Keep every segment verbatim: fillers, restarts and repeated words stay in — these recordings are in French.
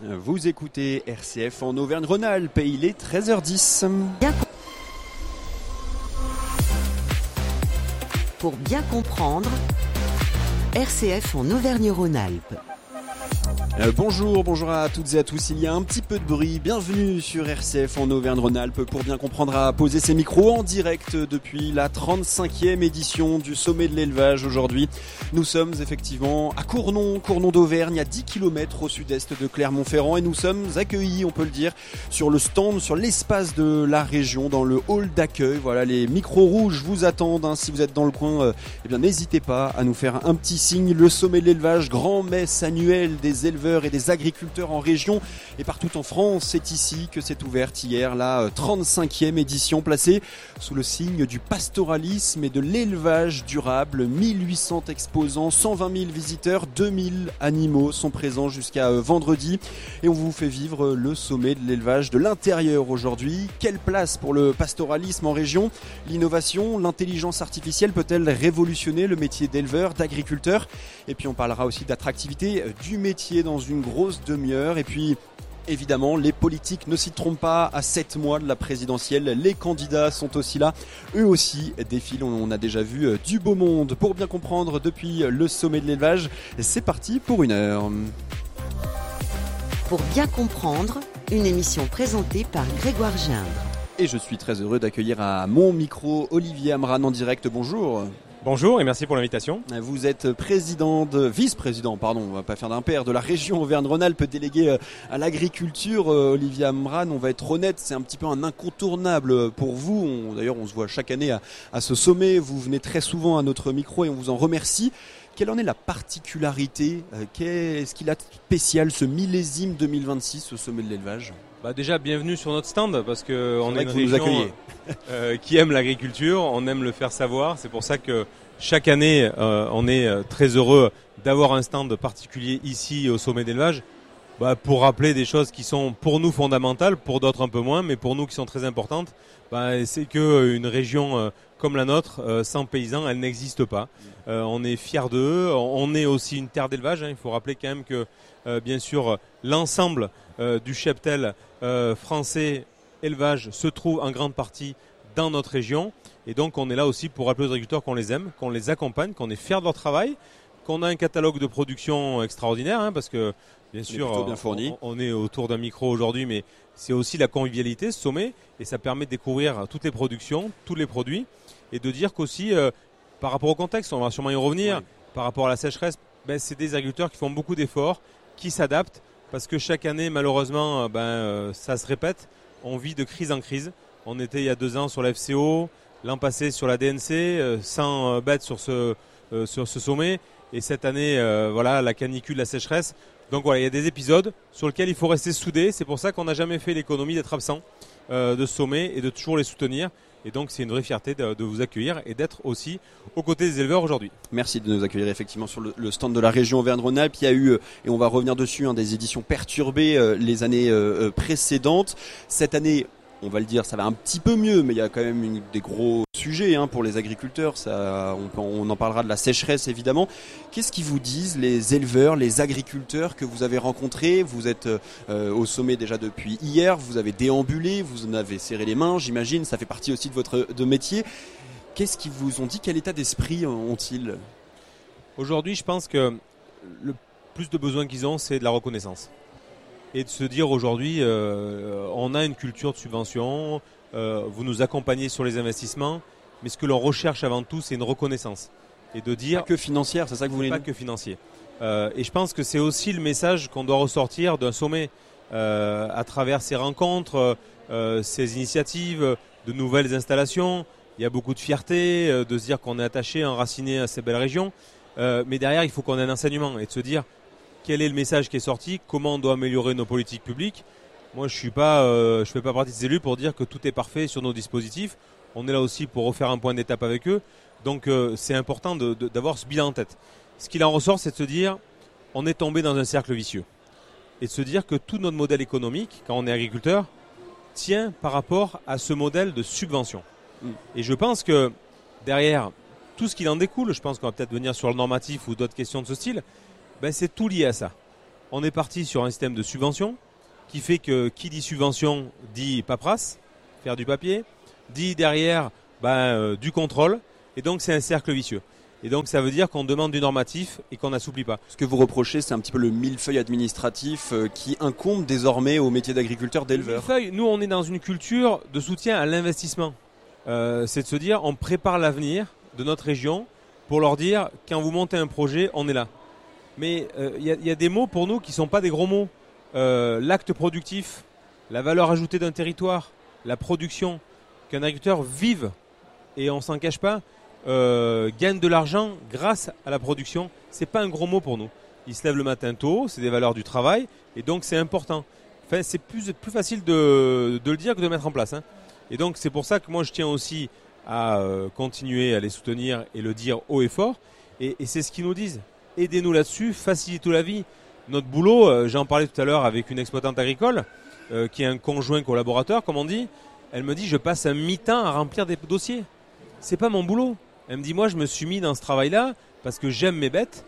Vous écoutez R C F en Auvergne-Rhône-Alpes et il est treize heures dix. Bien... Pour bien comprendre, R C F en Auvergne-Rhône-Alpes. Euh, bonjour, bonjour à toutes et à tous. Il y a un petit peu de bruit. Bienvenue sur R C F en Auvergne-Rhône-Alpes pour bien comprendre à poser ses micros en direct depuis la trente-cinquième édition du Sommet de l'élevage aujourd'hui. Nous sommes effectivement à Cournon, Cournon d'Auvergne, à dix kilomètres au sud-est de Clermont-Ferrand et nous sommes accueillis, on peut le dire, sur le stand, sur l'espace de la région, dans le hall d'accueil. Voilà, les micros rouges vous attendent. Hein. Si vous êtes dans le coin, euh, eh bien n'hésitez pas à nous faire un petit signe. Le Sommet de l'élevage, grand messe annuelle des éleveurs et des agriculteurs en région et partout en France. C'est ici que s'est ouverte hier la trente-cinquième édition placée sous le signe du pastoralisme et de l'élevage durable. mille huit cents exposants, cent vingt mille visiteurs, deux mille animaux sont présents jusqu'à vendredi et on vous fait vivre le sommet de l'élevage de l'intérieur aujourd'hui. Quelle place pour le pastoralisme en région? L'innovation, l'intelligence artificielle peut-elle révolutionner le métier d'éleveur, d'agriculteur? Et puis on parlera aussi d'attractivité du métier dans une grosse demi-heure. Et puis évidemment, les politiques ne s'y trompent pas. À sept mois de la présidentielle, les candidats sont aussi là. Eux aussi défilent. On a déjà vu du beau monde. Pour bien comprendre depuis le sommet de l'élevage, c'est parti pour une heure. Pour bien comprendre, une émission présentée par Grégoire Gindre. Et je suis très heureux d'accueillir à mon micro Olivier Amran en direct. Bonjour. Bonjour et merci pour l'invitation. Vous êtes président de, vice-président, pardon, on va pas faire d'impair, de la région Auvergne-Rhône-Alpes, délégué à l'agriculture. Olivier Amran, on va être honnête, c'est un petit peu un incontournable pour vous. On, d'ailleurs, on se voit chaque année à, à ce sommet. Vous venez très souvent à notre micro et on vous en remercie. Quelle en est la particularité? Qu'est-ce qu'il a de spécial ce millésime deux mille vingt-six, ce sommet de l'élevage? Bah déjà, bienvenue sur notre stand parce que on est une région euh, qui aime l'agriculture, on aime le faire savoir. C'est pour ça que chaque année, euh, on est très heureux d'avoir un stand particulier ici au sommet d'élevage, bah, pour rappeler des choses qui sont pour nous fondamentales, pour d'autres un peu moins, mais pour nous qui sont très importantes. Bah, c'est que une région euh, comme la nôtre, euh, sans paysans, elle n'existe pas. Euh, on est fiers d'eux. On est aussi une terre d'élevage. Hein. Il faut rappeler quand même que, euh, bien sûr, l'ensemble euh, du cheptel euh, français élevage se trouve en grande partie dans notre région. Et donc, on est là aussi pour rappeler aux agriculteurs qu'on les aime, qu'on les accompagne, qu'on est fiers de leur travail, qu'on a un catalogue de production extraordinaire, hein, parce que, bien sûr, bien fourni. On, on est autour d'un micro aujourd'hui, mais c'est aussi la convivialité, ce sommet, et ça permet de découvrir toutes les productions, tous les produits, et de dire qu'aussi, euh, par rapport au contexte, on va sûrement y revenir, oui. Par rapport à la sécheresse, ben, c'est des agriculteurs qui font beaucoup d'efforts, qui s'adaptent, parce que chaque année, malheureusement, ben, euh, ça se répète, on vit de crise en crise. On était il y a deux ans sur la F C O, l'an passé sur la D N C, euh, cent bêtes sur ce, euh, sur ce sommet, et cette année, euh, voilà, la canicule, la sécheresse. Donc voilà, il y a des épisodes sur lesquels il faut rester soudé. C'est pour ça qu'on n'a jamais fait l'économie d'être absent euh, de ce sommet et de toujours les soutenir. Et donc c'est une vraie fierté de, de vous accueillir et d'être aussi aux côtés des éleveurs aujourd'hui. Merci de nous accueillir effectivement sur le, le stand de la région Auvergne-Rhône-Alpes. Il y a eu, et on va revenir dessus, hein, des éditions perturbées euh, les années euh, précédentes. Cette année, on va le dire, ça va un petit peu mieux, mais il y a quand même une, des gros sujets hein, pour les agriculteurs. Ça, on, on en parlera de la sécheresse évidemment. Qu'est-ce qu'ils vous disent les éleveurs, les agriculteurs que vous avez rencontrés? Vous êtes euh, au sommet déjà depuis hier, vous avez déambulé, vous en avez serré les mains, j'imagine, ça fait partie aussi de votre de métier. Qu'est-ce qu'ils vous ont dit? Quel état d'esprit ont-ils? Aujourd'hui, je pense que le plus de besoin qu'ils ont, c'est de la reconnaissance. Et de se dire aujourd'hui, euh, on a une culture de subvention, euh, vous nous accompagnez sur les investissements, mais ce que l'on recherche avant tout, c'est une reconnaissance. Et de dire... Pas que financière, c'est ça que vous voulez dire? Pas que financier. Euh, et je pense que c'est aussi le message qu'on doit ressortir d'un sommet euh, à travers ces rencontres, euh, ces initiatives, de nouvelles installations. Il y a beaucoup de fierté euh, de se dire qu'on est attaché, enraciné à ces belles régions. Euh, mais derrière, il faut qu'on ait un enseignement et de se dire... Quel est le message qui est sorti? Comment on doit améliorer nos politiques publiques? Moi, je suis pas, euh, je fais pas partie des élus pour dire que tout est parfait sur nos dispositifs. On est là aussi pour refaire un point d'étape avec eux. Donc, euh, c'est important de, de, d'avoir ce bilan en tête. Ce qu'il en ressort, c'est de se dire, on est tombé dans un cercle vicieux. Et de se dire que tout notre modèle économique, quand on est agriculteur, tient par rapport à ce modèle de subvention. Mmh. Et je pense que derrière tout ce qu'il en découle, je pense qu'on va peut-être venir sur le normatif ou d'autres questions de ce style, ben c'est tout lié à ça. on est parti sur un système de subvention qui fait que qui dit subvention dit paperasse, faire du papier, dit derrière ben, euh, du contrôle, et donc c'est un cercle vicieux. Et donc ça veut dire qu'on demande du normatif et qu'on n'assouplit pas. Ce que vous reprochez, c'est un petit peu le millefeuille administratif euh, qui incombe désormais au métier d'agriculteur, d'éleveur. Millefeuille, nous on est dans une culture de soutien à l'investissement. Euh, c'est de se dire on prépare l'avenir de notre région pour leur dire quand vous montez un projet, on est là. Mais il euh, y, y a des mots pour nous qui ne sont pas des gros mots. Euh, l'acte productif, la valeur ajoutée d'un territoire, la production, qu'un agriculteur vive, et on s'en cache pas, euh, gagne de l'argent grâce à la production, c'est pas un gros mot pour nous. Il se lève le matin tôt, c'est des valeurs du travail, et donc c'est important. Enfin, c'est plus, plus facile de, de le dire que de le mettre en place. Hein. Et donc c'est pour ça que moi je tiens aussi à euh, continuer à les soutenir et le dire haut et fort, et, et c'est ce qu'ils nous disent. Aidez-nous là-dessus, facilitez la vie. Notre boulot, euh, j'en parlais tout à l'heure avec une exploitante agricole, euh, qui est un conjoint collaborateur, comme on dit. Elle me dit, je passe un mi-temps à remplir des dossiers. C'est pas mon boulot. Elle me dit, moi, je me suis mis dans ce travail-là parce que j'aime mes bêtes.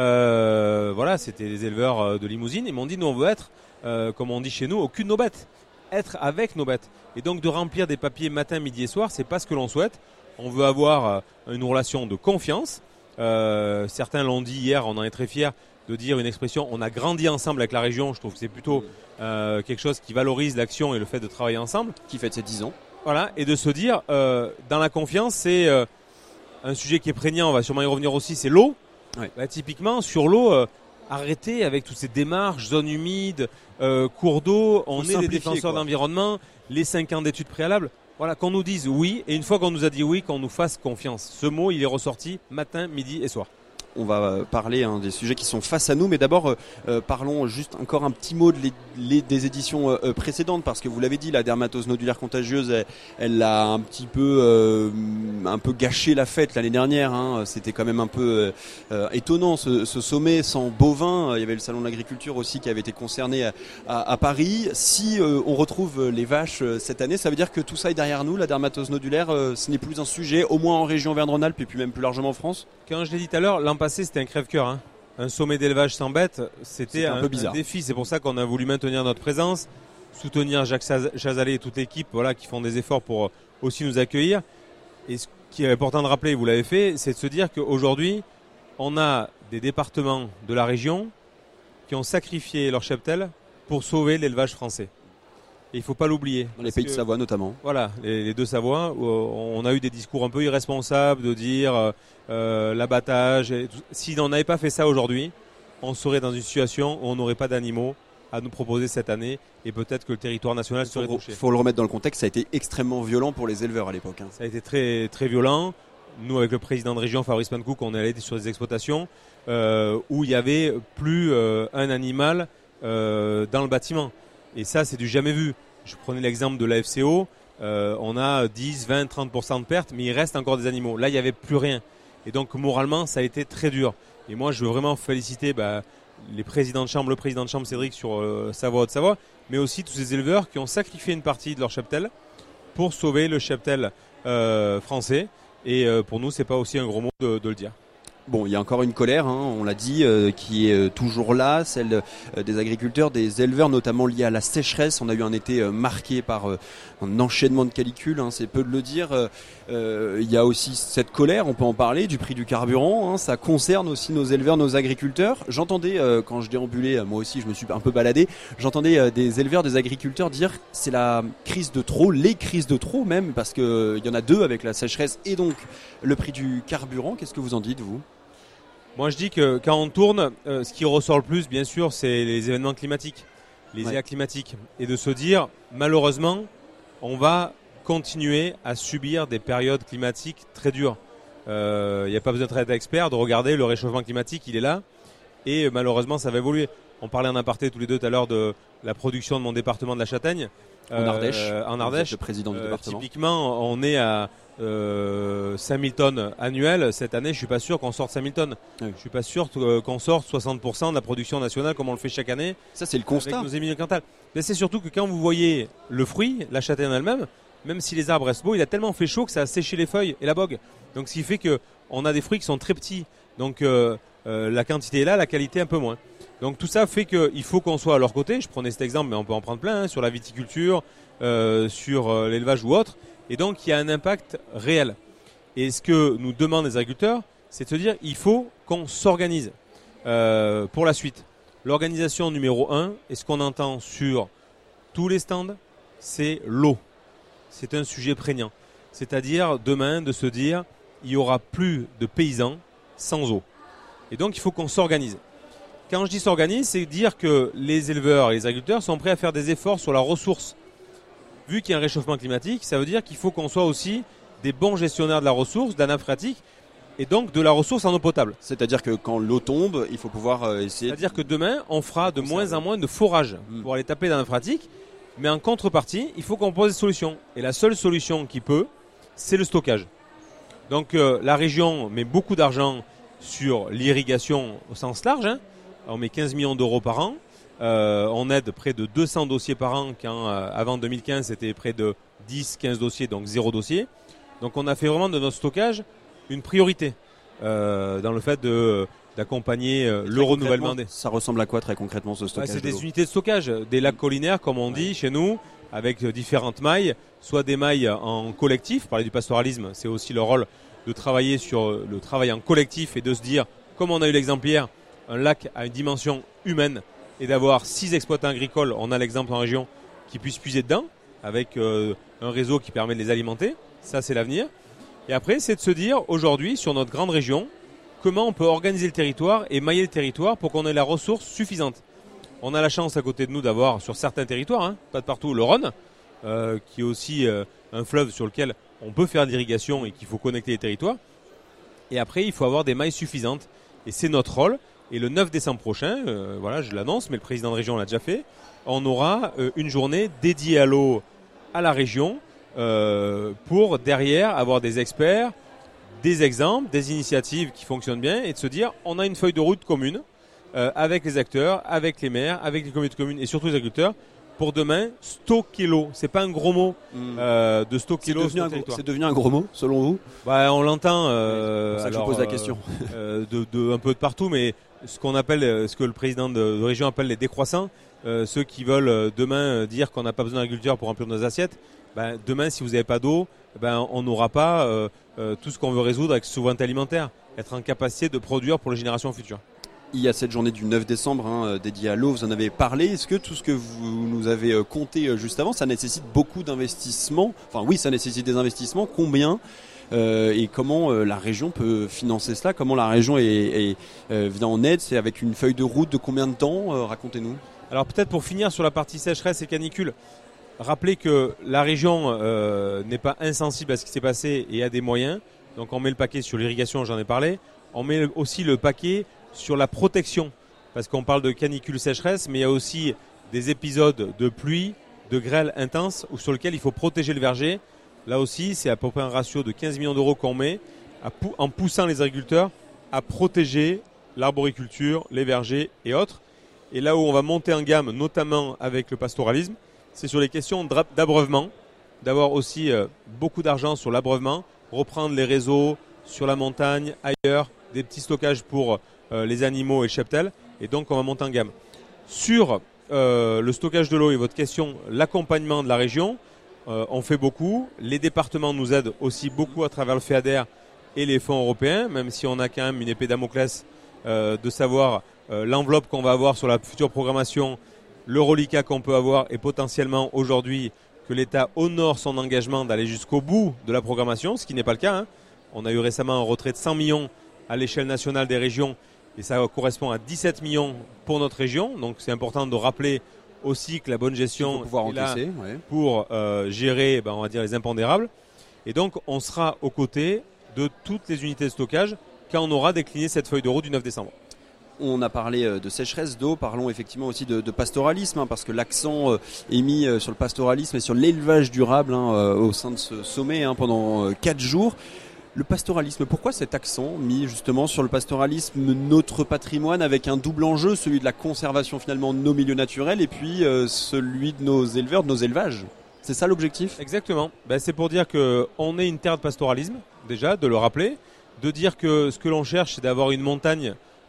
Euh, voilà, c'était les éleveurs de limousine. Ils m'ont dit, nous, on veut être, euh, comme on dit chez nous, au cul de nos bêtes. Être avec nos bêtes. Et donc, de remplir des papiers matin, midi et soir, c'est pas ce que l'on souhaite. On veut avoir une relation de confiance. Euh, certains l'ont dit hier, on en est très fiers de dire une expression, on a grandi ensemble avec la région. Je trouve que c'est plutôt euh, quelque chose qui valorise l'action et le fait de travailler ensemble. Qui fête ses dix ans. Voilà, et de se dire, euh, dans la confiance, c'est euh, un sujet qui est prégnant, on va sûrement y revenir aussi, c'est l'eau. Ouais. Bah, typiquement, sur l'eau, euh, arrêtez avec toutes ces démarches, zones humides, euh, cours d'eau, on est des défenseurs quoi. D'environnement, les cinq ans d'études préalables. Voilà, qu'on nous dise oui, et une fois qu'on nous a dit oui, qu'on nous fasse confiance. Ce mot, il est ressorti matin, midi et soir. On va parler hein, des sujets qui sont face à nous, mais d'abord euh, parlons juste encore un petit mot de les, les, des éditions euh, précédentes, parce que vous l'avez dit, la dermatose nodulaire contagieuse, elle, elle a un petit peu, euh, un peu gâché la fête l'année dernière. Hein. C'était quand même un peu euh, étonnant ce, ce sommet sans bovins. Il y avait le salon de l'agriculture aussi qui avait été concerné à, à, à Paris. Si euh, on retrouve les vaches euh, cette année, ça veut dire que tout ça est derrière nous. La dermatose nodulaire, euh, ce n'est plus un sujet, au moins en région Auvergne-Rhône-Alpes et puis même plus largement en France. Quand je l'ai dit tout à l'heure, l'an passé c'était un crève-cœur. Hein. Un sommet d'élevage sans bêtes, c'était un, un, peu bizarre. Un défi. C'est pour ça qu'on a voulu maintenir notre présence, soutenir Jacques Chazalet et toute l'équipe voilà, qui font des efforts pour aussi nous accueillir. Et ce qui est important de rappeler, vous l'avez fait, c'est de se dire qu'aujourd'hui, on a des départements de la région qui ont sacrifié leur cheptel pour sauver l'élevage français. Et il ne faut pas l'oublier. Dans les pays que, de Savoie notamment. Voilà, les, les deux Savoies, où on a eu des discours un peu irresponsables de dire euh, l'abattage. Si on n'avait pas fait ça aujourd'hui, on serait dans une situation où on n'aurait pas d'animaux à nous proposer cette année et peut-être que le territoire national serait touché. Il faut le remettre dans le contexte, ça a été extrêmement violent pour les éleveurs à l'époque. Hein. Ça a été très, très violent. Nous, avec le président de région, Fabrice Pankouk, on est allé sur des exploitations euh, où il y avait plus euh, un animal euh, dans le bâtiment. Et ça, c'est du jamais vu. Je prenais l'exemple de l'A F C O. Euh, on a dix, vingt, trente pour cent de pertes, mais il reste encore des animaux. Là, il n'y avait plus rien. Et donc, moralement, ça a été très dur. Et moi, je veux vraiment féliciter bah, les présidents de chambre, le président de chambre Cédric sur euh, Savoie-Haute-Savoie, mais aussi tous ces éleveurs qui ont sacrifié une partie de leur cheptel pour sauver le cheptel euh, français. Et euh, pour nous, c'est pas aussi un gros mot de, de le dire. Bon, il y a encore une colère, hein, on l'a dit, euh, qui est euh, toujours là, celle euh, des agriculteurs, des éleveurs, notamment liée à la sécheresse. On a eu un été euh, marqué par euh, un enchaînement de canicules, hein, c'est peu de le dire. Euh, il y a aussi cette colère, on peut en parler, du prix du carburant. Hein, ça concerne aussi nos éleveurs, nos agriculteurs. J'entendais, euh, quand je déambulais, moi aussi je me suis un peu baladé, j'entendais euh, des éleveurs, des agriculteurs dire c'est la crise de trop, les crises de trop même, parce qu'il euh, y en a deux avec la sécheresse et donc le prix du carburant. Qu'est-ce que vous en dites, vous ? Moi, je dis que quand on tourne, euh, ce qui ressort le plus, bien sûr, c'est les événements climatiques, les ouais. éléments climatiques. Et de se dire, malheureusement, on va continuer à subir des périodes climatiques très dures. Il euh, n'y a pas besoin d'être expert, de regarder le réchauffement climatique, il est là. Et malheureusement, ça va évoluer. On parlait en aparté tous les deux tout à l'heure de la production de mon département de la Châtaigne. En Ardèche. Euh, en Ardèche. Le président du euh, département. Typiquement, on est à euh, cinq mille tonnes annuelles. Cette année, je suis pas sûr qu'on sorte cinq mille tonnes. Oui. Je suis pas sûr qu'on sorte soixante pour cent de la production nationale comme on le fait chaque année. Ça, c'est le constat. Avec nos émissions quintales. Mais c'est surtout que quand vous voyez le fruit, la châtaigne elle-même, même si les arbres restent beaux, il a tellement fait chaud que ça a séché les feuilles et la bogue. Donc, ce qui fait que on a des fruits qui sont très petits. Donc, euh, euh, la quantité est là, la qualité un peu moins. Donc tout ça fait qu'il faut qu'on soit à leur côté. Je prenais cet exemple, mais on peut en prendre plein, hein, sur la viticulture, euh, sur euh, l'élevage ou autre. Et donc il y a un impact réel. Et ce que nous demandent les agriculteurs, c'est de se dire il faut qu'on s'organise euh, pour la suite. L'organisation numéro un, et ce qu'on entend sur tous les stands, c'est l'eau. C'est un sujet prégnant. C'est-à-dire demain de se dire il n'y aura plus de paysans sans eau. Et donc il faut qu'on s'organise. Quand je dis s'organise, c'est dire que les éleveurs et les agriculteurs sont prêts à faire des efforts sur la ressource. Vu qu'il y a un réchauffement climatique, ça veut dire qu'il faut qu'on soit aussi des bons gestionnaires de la ressource, de la nappe phréatique, et donc de la ressource en eau potable. C'est-à-dire que quand l'eau tombe, il faut pouvoir euh, essayer... C'est-à-dire que demain, on fera de moins en moins de forage mmh. pour aller taper dans la nappe phréatique, mais en contrepartie, il faut qu'on pose des solutions. Et la seule solution qui peut, c'est le stockage. Donc euh, la région met beaucoup d'argent sur l'irrigation au sens large, hein. On met quinze millions d'euros par an, euh, on aide près de deux cents dossiers par an, quand euh, avant deux mille quinze c'était près de dix quinze dossiers, donc zéro dossier. Donc on a fait vraiment de notre stockage une priorité euh, dans le fait de, d'accompagner euh, le renouvellement des... Ça ressemble à quoi très concrètement ce stockage? Ouais, c'est des unités de stockage, des lacs collinaires comme on dit ouais. chez nous, avec différentes mailles, soit des mailles en collectif, parler du pastoralisme, c'est aussi le rôle de travailler sur le travail en collectif et de se dire, comme on a eu l'exemple hier, un lac a une dimension humaine et d'avoir six exploitants agricoles, on a l'exemple en région, qui puissent puiser dedans avec euh, un réseau qui permet de les alimenter. Ça, c'est l'avenir. Et après, c'est de se dire, aujourd'hui, sur notre grande région, comment on peut organiser le territoire et mailler le territoire pour qu'on ait la ressource suffisante. On a la chance à côté de nous d'avoir, sur certains territoires, hein, pas de partout, le Rhône, euh, qui est aussi euh, un fleuve sur lequel on peut faire de l'irrigation et qu'il faut connecter les territoires. Et après, il faut avoir des mailles suffisantes. Et c'est notre rôle. Et le neuf décembre prochain, euh, voilà, je l'annonce, mais le président de région l'a déjà fait, on aura euh, une journée dédiée à l'eau à la région euh, pour derrière avoir des experts, des exemples, des initiatives qui fonctionnent bien et de se dire on a une feuille de route commune euh, avec les acteurs, avec les maires, avec les communautés communes et surtout les agriculteurs pour demain stocker l'eau. C'est pas un gros mot mmh. euh, de stocker l'eau sur le territoire. C'est devenu un gros mot selon vous? Bah, on l'entend. Euh, c'est pour ça que alors, je pose la question. Euh, de, de un peu de partout, mais ce qu'on appelle, ce que le président de, de région appelle les décroissants, euh, ceux qui veulent demain dire qu'on n'a pas besoin d'agriculteurs pour remplir nos assiettes. Ben, demain, si vous n'avez pas d'eau, ben, on n'aura pas euh, euh, tout ce qu'on veut résoudre avec souveraineté alimentaire, être en capacité de produire pour les générations futures. Il y a cette journée du neuf décembre hein, dédiée à l'eau, vous en avez parlé. Est-ce que tout ce que vous nous avez euh, compté euh, juste avant, ça nécessite beaucoup d'investissements? Enfin oui, ça nécessite des investissements. Combien euh, et comment euh, la région peut financer cela? Comment la région est, est, euh, vient en aide? C'est avec une feuille de route de combien de temps? euh, Racontez-nous. Alors peut-être pour finir sur la partie sécheresse et canicule, rappelez que la région euh, n'est pas insensible à ce qui s'est passé et a des moyens. Donc on met le paquet sur l'irrigation, j'en ai parlé. On met aussi le paquet sur la protection, parce qu'on parle de canicule sécheresse, mais il y a aussi des épisodes de pluie, de grêle intense, sur lesquels il faut protéger le verger. Là aussi, c'est à peu près un ratio de quinze millions d'euros qu'on met à pou- en poussant les agriculteurs à protéger l'arboriculture, les vergers et autres. Et là où on va monter en gamme, notamment avec le pastoralisme, c'est sur les questions d'abreuvement, d'avoir aussi euh, beaucoup d'argent sur l'abreuvement, reprendre les réseaux sur la montagne, ailleurs, des petits stockages pour euh, les animaux et le cheptel, et donc on va monter en gamme. Sur euh, le stockage de l'eau et votre question, l'accompagnement de la région, euh, on fait beaucoup. Les départements nous aident aussi beaucoup à travers le FEADER et les fonds européens, même si on a quand même une épée Damoclès euh, de savoir euh, l'enveloppe qu'on va avoir sur la future programmation, le reliquat qu'on peut avoir et potentiellement aujourd'hui que l'État honore son engagement d'aller jusqu'au bout de la programmation, ce qui n'est pas le cas. Hein. On a eu récemment un retrait de cent millions à l'échelle nationale des régions et ça correspond à dix-sept millions pour notre région. Donc c'est important de rappeler aussi que la bonne gestion pouvoir est là encaisser, ouais. pour euh, gérer ben, on va dire, les impondérables. Et donc on sera aux côtés de toutes les unités de stockage quand on aura décliné cette feuille de route du neuf décembre. On a parlé de sécheresse, d'eau, parlons effectivement aussi de, de pastoralisme, hein, parce que l'accent euh, est mis euh, sur le pastoralisme et sur l'élevage durable hein, euh, au sein de ce sommet hein, pendant euh, quatre jours. Le pastoralisme, pourquoi cet accent mis justement sur le pastoralisme, notre patrimoine, avec un double enjeu, celui de la conservation finalement de nos milieux naturels et puis euh, celui de nos éleveurs, de nos élevages? C'est ça l'objectif? Exactement. Ben, c'est pour dire qu'on est une terre de pastoralisme, déjà, de le rappeler, de dire que ce que l'on cherche, c'est d'avoir une montagne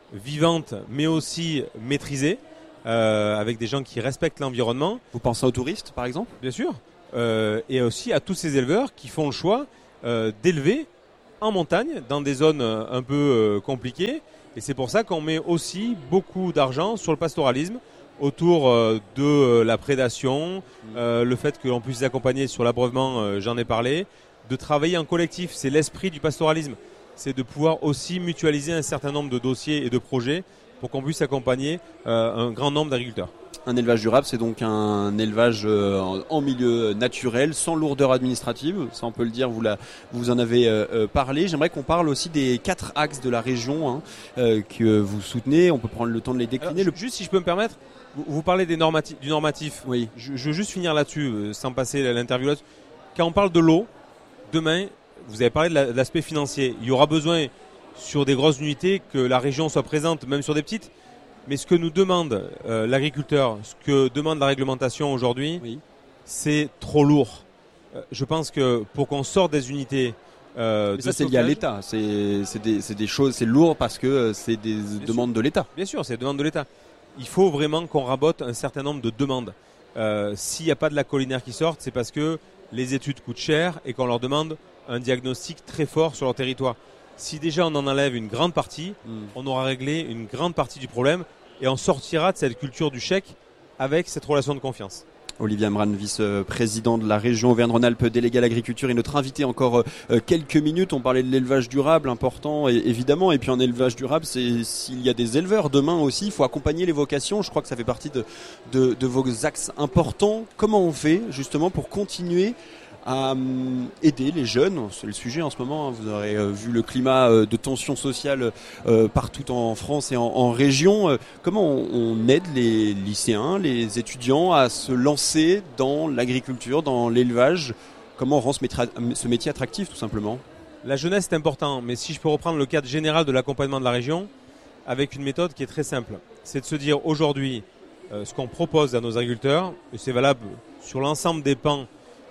vivante, mais aussi maîtrisée, euh, avec des gens qui respectent l'environnement. Vous pensez aux touristes, par exemple ? Bien sûr. Euh, et aussi à tous ces éleveurs qui font le choix euh, d'élever en montagne, dans des zones euh, un peu euh, compliquées. Et c'est pour ça qu'on met aussi beaucoup d'argent sur le pastoralisme, autour euh, de euh, la prédation, euh, le fait que l'on puisse les accompagner sur l'abreuvement, euh, j'en ai parlé, de travailler en collectif. C'est l'esprit du pastoralisme. C'est de pouvoir aussi mutualiser un certain nombre de dossiers et de projets pour qu'on puisse accompagner euh, un grand nombre d'agriculteurs. Un élevage durable, c'est donc un élevage euh, en milieu naturel, sans lourdeur administrative. Ça, on peut le dire, vous, la, vous en avez euh, parlé. J'aimerais qu'on parle aussi des quatre axes de la région hein, euh, que vous soutenez. On peut prendre le temps de les décliner. Alors, le... Juste si je peux me permettre, vous, vous parlez des normatifs, du normatif. Oui. Je, je veux juste finir là-dessus, euh, sans passer l'interview là-dessus. Quand on parle de l'eau, demain, vous avez parlé de, la, de l'aspect financier. Il y aura besoin sur des grosses unités que la région soit présente, même sur des petites. Mais ce que nous demande euh, l'agriculteur, ce que demande la réglementation aujourd'hui, oui. c'est trop lourd. Euh, je pense que pour qu'on sorte des unités euh, Mais de ça, c'est stockage, lié à l'État. C'est, c'est, des, c'est des choses, c'est lourd parce que c'est des bien demandes sûr. de l'État. Bien sûr, c'est des demandes de l'État. Il faut vraiment qu'on rabote un certain nombre de demandes. Euh, s'il n'y a pas de la collinaire qui sorte, c'est parce que les études coûtent cher et qu'on leur demande un diagnostic très fort sur leur territoire. Si déjà on en enlève une grande partie, mmh. on aura réglé une grande partie du problème. Et on sortira de cette culture du chèque avec cette relation de confiance. Olivier Amran, vice-président de la région Auvergne-Rhône-Alpes, délégué à l'agriculture, et notre invité encore euh, quelques minutes. On parlait de l'élevage durable, important et, évidemment. Et puis en élevage durable, c'est s'il y a des éleveurs demain aussi, il faut accompagner les vocations. Je crois que ça fait partie de, de, de vos axes importants. Comment on fait justement pour continuer à um, aider les jeunes, c'est le sujet en ce moment, hein. Vous aurez euh, vu le climat euh, de tension sociale euh, partout en France et en, en région. Euh, comment on, on aide les lycéens, les étudiants à se lancer dans l'agriculture, dans l'élevage ? Comment on rend ce métier, ce métier attractif tout simplement ? La jeunesse est important, mais si je peux reprendre le cadre général de l'accompagnement de la région, avec une méthode qui est très simple, c'est de se dire aujourd'hui euh, ce qu'on propose à nos agriculteurs, et c'est valable sur l'ensemble des pans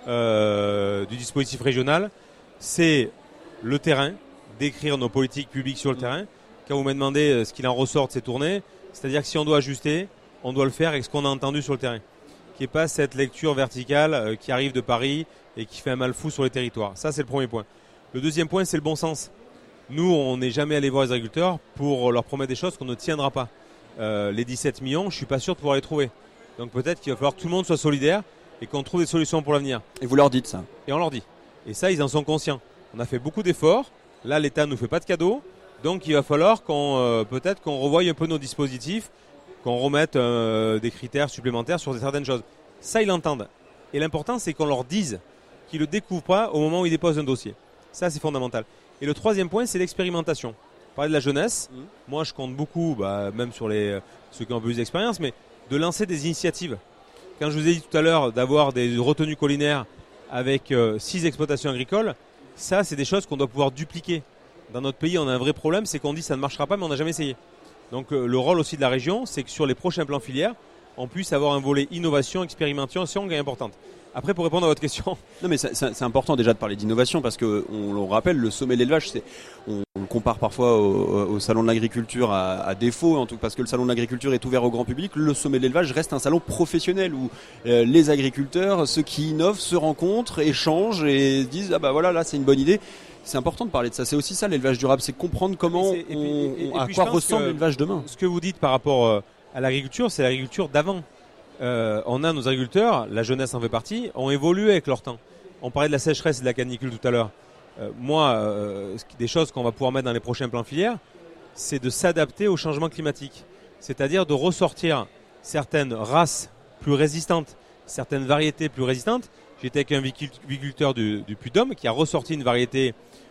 Euh, du dispositif régional, c'est le terrain, d'écrire nos politiques publiques sur le terrain. Quand vous me demandez ce qu'il en ressort de ces tournées, c'est-à-dire que si on doit ajuster, on doit le faire avec ce qu'on a entendu sur le terrain. Qu'il n'y ait pas cette lecture verticale euh, qui arrive de Paris et qui fait un mal fou sur les territoires. Ça, c'est le premier point. Le deuxième point, c'est le bon sens. Nous, on n'est jamais allé voir les agriculteurs pour leur promettre des choses qu'on ne tiendra pas. Euh, les dix-sept millions, je ne suis pas sûr de pouvoir les trouver. Donc peut-être qu'il va falloir que tout le monde soit solidaire et qu'on trouve des solutions pour l'avenir. Et vous leur dites ça ? Et on leur dit. Et ça, ils en sont conscients. On a fait beaucoup d'efforts. Là, l'État ne nous fait pas de cadeaux. Donc, il va falloir qu'on, euh, peut-être qu'on revoie un peu nos dispositifs, qu'on remette euh, des critères supplémentaires sur certaines choses. Ça, ils l'entendent. Et l'important, c'est qu'on leur dise qu'ils ne le découvrent pas au moment où ils déposent un dossier. Ça, c'est fondamental. Et le troisième point, c'est l'expérimentation. Parler de la jeunesse. Mmh. Moi, je compte beaucoup, bah, même sur les, ceux qui ont un peu plus d'expérience, mais de lancer des initiatives. Quand je vous ai dit tout à l'heure d'avoir des retenues collinaires avec euh, six exploitations agricoles, ça, c'est des choses qu'on doit pouvoir dupliquer. Dans notre pays, on a un vrai problème, c'est qu'on dit ça ne marchera pas, mais on n'a jamais essayé. Donc euh, le rôle aussi de la région, c'est que sur les prochains plans filières, on puisse avoir un volet innovation, expérimentation qui est importante. Après, pour répondre à votre question... Non, mais c'est, c'est important déjà de parler d'innovation parce que on le rappelle, le sommet de l'élevage, c'est, on, on le compare parfois au, au salon de l'agriculture à, à défaut, en tout, parce que le salon de l'agriculture est ouvert au grand public. Le sommet de l'élevage reste un salon professionnel où euh, les agriculteurs, ceux qui innovent, se rencontrent, échangent et disent ah bah voilà, là c'est une bonne idée. C'est important de parler de ça. C'est aussi ça l'élevage durable, c'est comprendre comment et puis, on, et puis, et puis, à quoi ressemble l'élevage demain. Ce que vous dites par rapport euh, à l'agriculture, c'est l'agriculture d'avant. Euh, on a nos agriculteurs, la jeunesse en fait partie, ont évolué avec leur temps. On parlait de la sécheresse et de la canicule tout à l'heure. Euh, moi, euh, des choses qu'on va pouvoir mettre dans les prochains plans filières, c'est de s'adapter au changement climatique. C'est-à-dire de ressortir certaines races plus résistantes, certaines variétés plus résistantes. J'étais avec un viticulteur du, du Puy-de-Dôme qui a ressorti une variété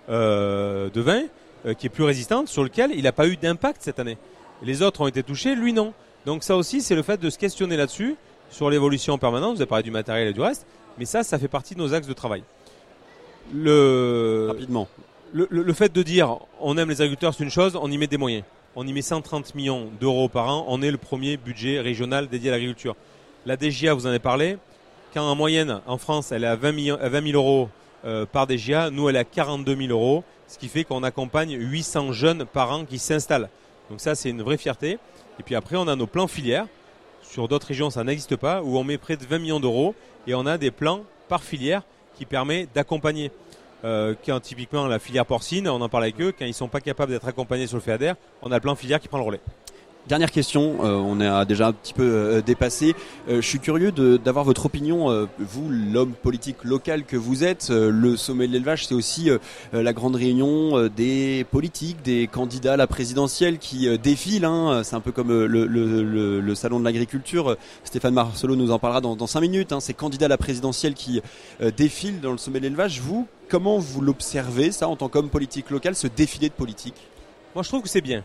euh, de vin euh, qui est plus résistante, sur lequel il n'a pas eu d'impact cette année. Les autres ont été touchés, lui non. Donc ça aussi, c'est le fait de se questionner là-dessus, sur l'évolution permanente. Vous avez parlé du matériel et du reste, mais ça, ça fait partie de nos axes de travail. Le... Rapidement. Le, le, le fait de dire on aime les agriculteurs, c'est une chose, on y met des moyens. On y met cent trente millions d'euros par an. On est le premier budget régional dédié à l'agriculture. La D G A, vous en avez parlé. Quand en moyenne, en France, elle est à vingt mille euros euh, par D G A, nous, elle est à quarante-deux mille euros, ce qui fait qu'on accompagne huit cents jeunes par an qui s'installent. Donc ça, c'est une vraie fierté. Et puis après, on a nos plans filières. Sur d'autres régions, ça n'existe pas, où on met près de vingt millions d'euros et on a des plans par filière qui permettent d'accompagner. Euh, quand typiquement la filière porcine, on en parle avec eux, quand ils ne sont pas capables d'être accompagnés sur le FEADER, on a le plan filière qui prend le relais. Dernière question, euh, on a déjà un petit peu euh, dépassé. Euh, je suis curieux de, d'avoir votre opinion, euh, vous, l'homme politique local que vous êtes. Euh, le sommet de l'élevage, c'est aussi euh, la grande réunion euh, des politiques, des candidats à la présidentielle qui euh, défilent. Hein. C'est un peu comme euh, le, le, le, le salon de l'agriculture. Euh, Stéphane Marcelo nous en parlera dans, dans cinq minutes. Hein. Ces candidats à la présidentielle qui euh, défilent dans le sommet de l'élevage. Vous, comment vous l'observez, ça, en tant qu'homme politique local, ce défilé de politique ? Moi, je trouve que c'est bien.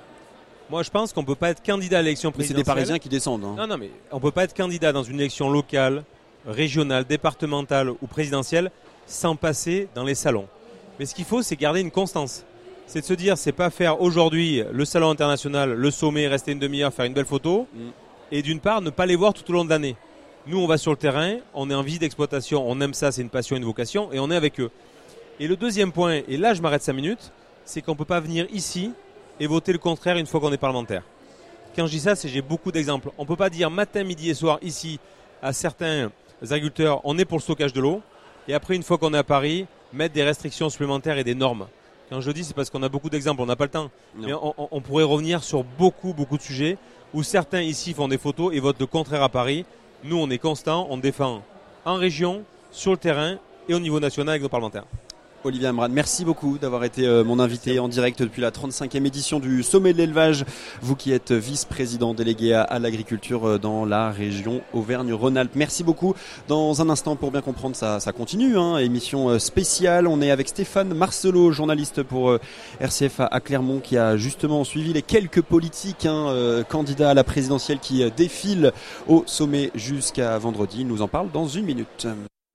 Moi, je pense qu'on ne peut pas être candidat à l'élection présidentielle. Mais c'est des Parisiens qui descendent. Hein. Non, non, mais on ne peut pas être candidat dans une élection locale, régionale, départementale ou présidentielle sans passer dans les salons. Mais ce qu'il faut, c'est garder une constance. C'est de se dire, c'est pas faire aujourd'hui le salon international, le sommet, rester une demi-heure, faire une belle photo. Mm. Et d'une part, ne pas les voir tout au long de l'année. Nous, on va sur le terrain, on est en visite d'exploitation, on aime ça, c'est une passion, une vocation, et on est avec eux. Et le deuxième point, et là je m'arrête cinq minutes, c'est qu'on ne peut pas venir ici et voter le contraire une fois qu'on est parlementaire. Quand je dis ça, c'est j'ai beaucoup d'exemples. On ne peut pas dire matin, midi et soir ici à certains agriculteurs, on est pour le stockage de l'eau, et après une fois qu'on est à Paris, mettre des restrictions supplémentaires et des normes. Quand je dis, c'est parce qu'on a beaucoup d'exemples, on n'a pas le temps. Non. Mais on, on, on pourrait revenir sur beaucoup, beaucoup de sujets où certains ici font des photos et votent le contraire à Paris. Nous, on est constant, on défend en région, sur le terrain et au niveau national avec nos parlementaires. Olivier Amrad, merci beaucoup d'avoir été mon invité en direct depuis la trente-cinquième édition du Sommet de l'élevage. Vous qui êtes vice-président délégué à, à l'agriculture dans la région Auvergne-Rhône-Alpes. Merci beaucoup. Dans un instant, pour bien comprendre, ça, ça continue. Hein, émission spéciale. On est avec Stéphane Marcelo, journaliste pour euh, R C F à, à Clermont, qui a justement suivi les quelques politiques hein, euh, candidats à la présidentielle qui euh, défilent au sommet jusqu'à vendredi. Il nous en parle dans une minute.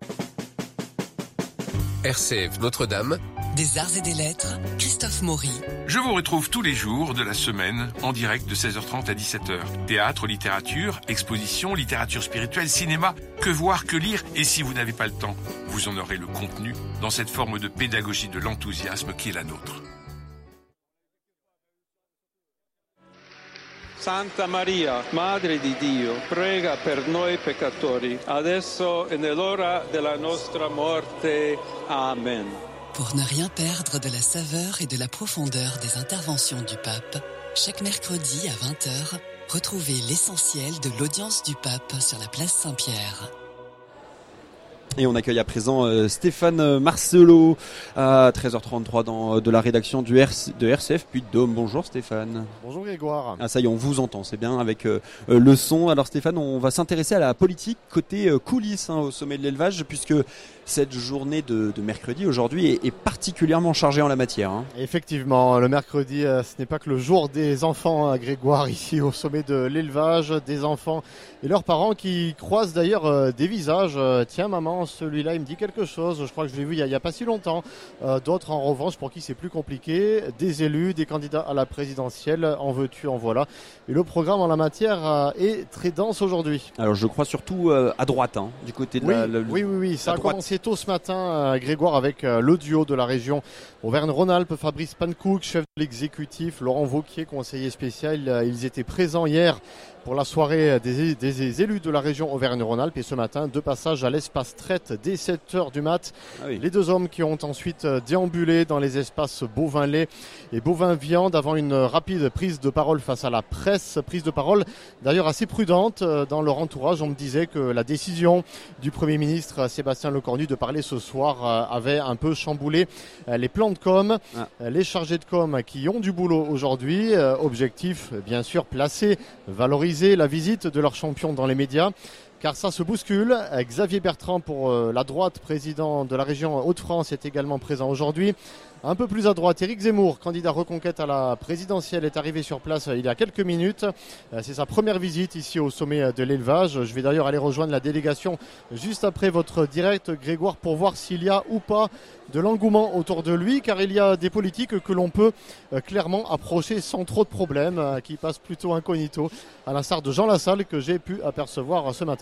R C F Notre-Dame. Des arts et des lettres, Christophe Maury. Je vous retrouve tous les jours de la semaine en direct de seize heures trente à dix-sept heures. Théâtre, littérature, exposition, littérature spirituelle, cinéma, que voir, que lire. Et si vous n'avez pas le temps, vous en aurez le contenu dans cette forme de pédagogie de l'enthousiasme qui est la nôtre. Santa Maria, Madre di Dio, prega per noi peccatori, adesso e nell'ora della nostra morte. Amen. Pour ne rien perdre de la saveur et de la profondeur des interventions du pape, chaque mercredi à vingt heures, retrouvez l'essentiel de l'audience du pape sur la place Saint-Pierre. Et on accueille à présent euh, Stéphane Marcelo à treize heures trente-trois dans, de la rédaction du R C, de R C F Puy-de-Dôme. Bonjour Stéphane. Bonjour Grégoire. Ah ça y est, on vous entend, c'est bien avec euh, le son. Alors Stéphane, on va s'intéresser à la politique côté euh, coulisses hein, au sommet de l'élevage, puisque cette journée de, de mercredi aujourd'hui est, est particulièrement chargée en la matière. Hein. Effectivement, le mercredi, euh, ce n'est pas que le jour des enfants, hein, Grégoire, ici au sommet de l'élevage, des enfants et leurs parents qui croisent d'ailleurs euh, des visages. Euh, tiens maman, celui-là il me dit quelque chose, je crois que je l'ai vu il n'y a, a pas si longtemps. Euh, d'autres en revanche pour qui c'est plus compliqué, des élus, des candidats à la présidentielle, en veux-tu, en voilà. Et le programme en la matière euh, est très dense aujourd'hui. Alors je crois surtout euh, à droite, hein, du côté de oui, la... Le, oui, oui, oui, ça a droite. Commencé tôt ce matin, euh, Grégoire, avec euh, le duo de la région Auvergne-Rhône-Alpes, Fabrice Pankouk, chef de l'exécutif, Laurent Wauquiez, conseiller spécial. Euh, ils étaient présents hier pour la soirée des, des, des élus de la région Auvergne-Rhône-Alpes. Et ce matin, deux passages à l'espace traite dès sept heures du mat. Ah oui. Les deux hommes qui ont ensuite déambulé dans les espaces bovin-lait et bovin-viande avant une rapide prise de parole face à la presse. Prise de parole d'ailleurs assez prudente dans leur entourage. On me disait que la décision du Premier ministre Sébastien Lecornu de parler ce soir avait un peu chamboulé les plans de com. Ah. Les chargés de com qui ont du boulot aujourd'hui. Objectif bien sûr placé, valorisé la visite de leur champion dans les médias. Car ça se bouscule. Xavier Bertrand pour la droite, président de la région Hauts-de-France, est également présent aujourd'hui. Un peu plus à droite, Éric Zemmour, candidat Reconquête à la présidentielle, est arrivé sur place il y a quelques minutes. C'est sa première visite ici au sommet de l'élevage. Je vais d'ailleurs aller rejoindre la délégation juste après votre direct, Grégoire, pour voir s'il y a ou pas de l'engouement autour de lui, car il y a des politiques que l'on peut clairement approcher sans trop de problèmes, qui passent plutôt incognito, à l'instar de Jean Lassalle que j'ai pu apercevoir ce matin.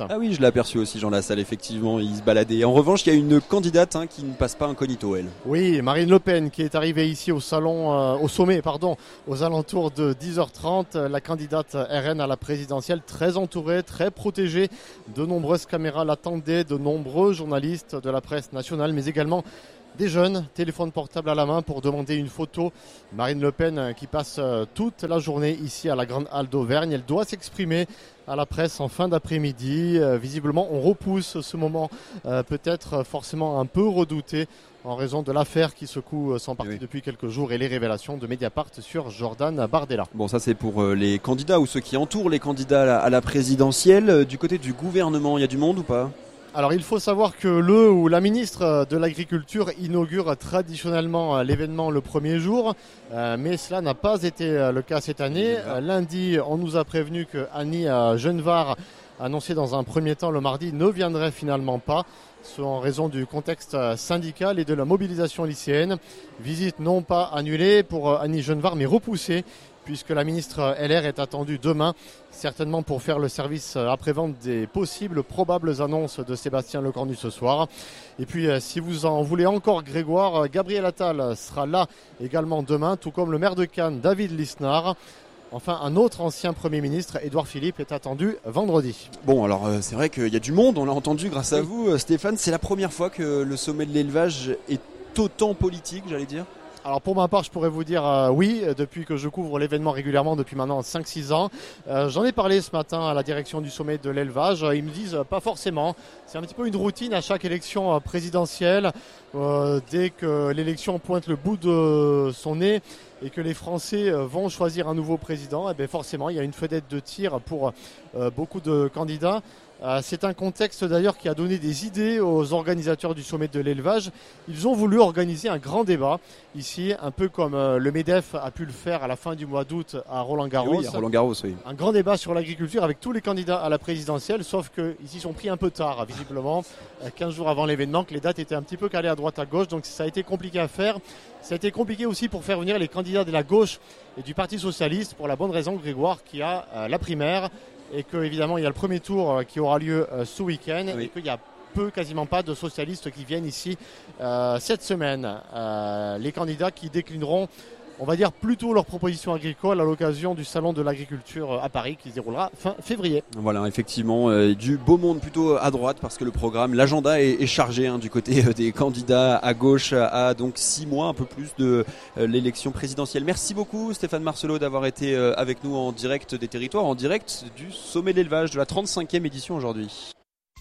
Ah oui, je l'ai aperçu aussi, Jean Lassalle, effectivement, il se baladait. En revanche, il y a une candidate hein, qui ne passe pas incognito, elle. Oui, Marine Le Pen qui est arrivée ici au salon, euh, au sommet, pardon, aux alentours de dix heures trente. La candidate R N à la présidentielle, très entourée, très protégée. De nombreuses caméras l'attendaient, de nombreux journalistes de la presse nationale, mais également des jeunes, téléphone portable à la main pour demander une photo. Marine Le Pen qui passe toute la journée ici à la Grande Halle d'Auvergne. Elle doit s'exprimer à la presse en fin d'après-midi. Euh, visiblement, on repousse ce moment euh, peut-être forcément un peu redouté en raison de l'affaire qui secoue son parti oui. depuis quelques jours et les révélations de Mediapart sur Jordan Bardella. Bon, ça c'est pour euh, les candidats ou ceux qui entourent les candidats à la, à la présidentielle. Euh, du côté du gouvernement, il y a du monde ou pas ? Alors il faut savoir que le ou la ministre de l'Agriculture inaugure traditionnellement l'événement le premier jour, euh, mais cela n'a pas été le cas cette année. Euh, lundi, on nous a prévenu que Annie Genevard, annoncée dans un premier temps le mardi, ne viendrait finalement pas, ce en raison du contexte syndical et de la mobilisation lycéenne. Visite non pas annulée pour Annie Genevard, mais repoussée, puisque la ministre L R est attendue demain, certainement pour faire le service après-vente des possibles, probables annonces de Sébastien Lecornu ce soir. Et puis, si vous en voulez encore, Grégoire, Gabriel Attal sera là également demain, tout comme le maire de Cannes, David Lisnard. Enfin, un autre ancien Premier ministre, Édouard Philippe, est attendu vendredi. Bon, alors euh, c'est vrai qu'il y a du monde, on l'a entendu grâce à oui. vous, Stéphane. C'est la première fois que le sommet de l'élevage est autant politique, j'allais dire. Alors pour ma part, je pourrais vous dire euh, oui, depuis que je couvre l'événement régulièrement depuis maintenant cinq six ans. Euh, j'en ai parlé ce matin à la direction du sommet de l'élevage. Ils me disent euh, pas forcément. C'est un petit peu une routine à chaque élection euh, présidentielle. Euh, dès que l'élection pointe le bout de son nez et que les Français euh, vont choisir un nouveau président, eh bien forcément, il y a une fenêtre de tir pour euh, beaucoup de candidats. Euh, c'est un contexte d'ailleurs qui a donné des idées aux organisateurs du sommet de l'élevage. Ils ont voulu organiser un grand débat ici, un peu comme euh, le MEDEF a pu le faire à la fin du mois d'août à Roland-Garros. Oui, à Roland-Garros, oui. Un grand débat sur l'agriculture avec tous les candidats à la présidentielle, sauf qu'ils s'y sont pris un peu tard, visiblement, quinze jours avant l'événement, que les dates étaient un petit peu calées à droite à gauche, donc ça a été compliqué à faire. Ça a été compliqué aussi pour faire venir les candidats de la gauche et du Parti Socialiste, pour la bonne raison, Grégoire, qui a euh, la primaire, et que évidemment il y a le premier tour euh, qui aura lieu euh, ce week-end, oui. et qu'il y a peu, quasiment pas de socialistes qui viennent ici euh, cette semaine. Euh, les candidats qui déclineront, on va dire, plutôt leurs propositions agricoles à l'occasion du salon de l'agriculture à Paris qui se déroulera fin février. Voilà, effectivement, euh, du beau monde plutôt à droite parce que le programme, l'agenda est, est chargé hein, du côté euh, des candidats à gauche à, à donc six mois, un peu plus de euh, l'élection présidentielle. Merci beaucoup Stéphane Marcelot d'avoir été euh, avec nous en direct des territoires, en direct du sommet de l'élevage de la trente-cinquième édition aujourd'hui.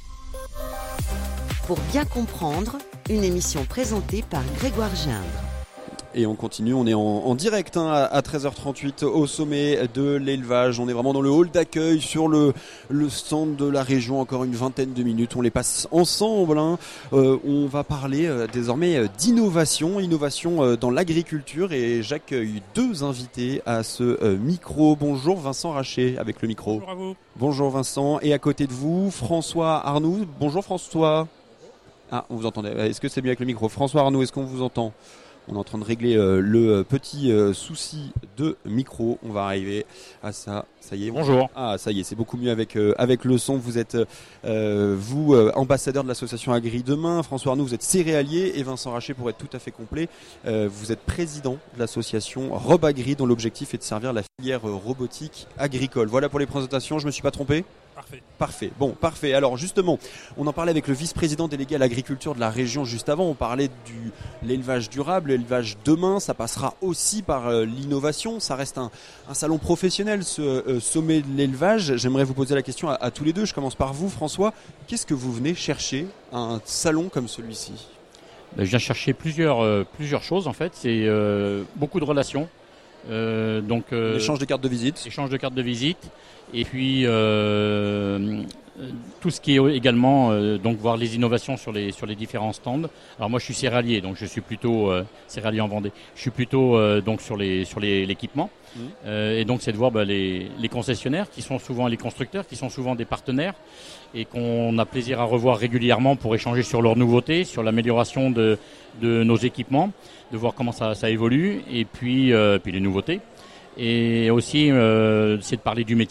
Pour bien comprendre, une émission présentée par Grégoire Gindre. Et on continue, on est en, en direct hein, à treize heures trente-huit au sommet de l'élevage. On est vraiment dans le hall d'accueil sur le, le stand de la région, encore une vingtaine de minutes. On les passe ensemble. Hein. Euh, on va parler euh, désormais euh, d'innovation, innovation euh, dans l'agriculture. Et j'accueille deux invités à ce euh, micro. Bonjour Vincent Racher avec le micro. Bonjour à vous. Bonjour Vincent. Et à côté de vous, François Arnoux. Bonjour François. Ah, on vous entendait. Est-ce que c'est mieux avec le micro ? François Arnoux, est-ce qu'on vous entend ? On est en train de régler euh, le petit euh, souci de micro. On va arriver à ça. Ça y est. Bonjour. Ah, ça y est, c'est beaucoup mieux avec euh, avec le son. Vous êtes euh, vous euh, ambassadeur de l'association Agri Demain. François Arnoux, vous êtes céréalier et Vincent Racher, pour être tout à fait complet, euh, vous êtes président de l'association Robagri, dont l'objectif est de servir la filière euh, robotique agricole. Voilà pour les présentations. Je me suis pas trompé ? Parfait. Parfait. Bon, parfait. Alors justement, on en parlait avec le vice-président délégué à l'agriculture de la région juste avant. On parlait du l'élevage durable, l'élevage demain. Ça passera aussi par euh, l'innovation. Ça reste un, un salon professionnel, ce euh, sommet de l'élevage. J'aimerais vous poser la question à, à tous les deux. Je commence par vous, François. Qu'est-ce que vous venez chercher à un salon comme celui-ci ? Ben, je viens chercher plusieurs euh, plusieurs choses en fait. C'est euh, beaucoup de relations. Euh, donc euh, l'échange de cartes de visite. Échange de cartes de visite. Et puis euh, tout ce qui est également euh, donc voir les innovations sur les sur les différents stands. Alors moi je suis céréalier, donc je suis plutôt euh, céréalier en Vendée. Je suis plutôt euh, donc sur les sur les l'équipement. Mmh. Euh, et donc c'est de voir bah, les les concessionnaires qui sont souvent les constructeurs, qui sont souvent des partenaires et qu'on a plaisir à revoir régulièrement pour échanger sur leurs nouveautés, sur l'amélioration de de nos équipements, de voir comment ça ça évolue et puis euh, puis les nouveautés. Et aussi, euh, c'est de parler du métier,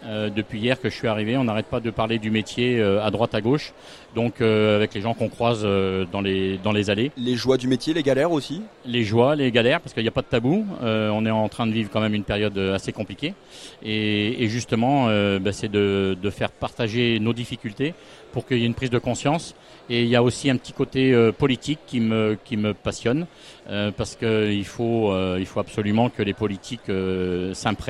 Euh, depuis hier que je suis arrivé, on n'arrête pas de parler du métier euh, à droite, à gauche, donc euh, avec les gens qu'on croise euh, dans les dans les allées. Les joies du métier, les galères aussi. Les joies, les galères, parce qu'il n'y a pas de tabou. Euh, on est en train de vivre quand même une période assez compliquée, et, et justement, euh, bah, c'est de, de faire partager nos difficultés pour qu'il y ait une prise de conscience. Et il y a aussi un petit côté euh, politique qui me qui me passionne, euh, parce que il faut euh, il faut absolument que les politiques euh, s'imprègnent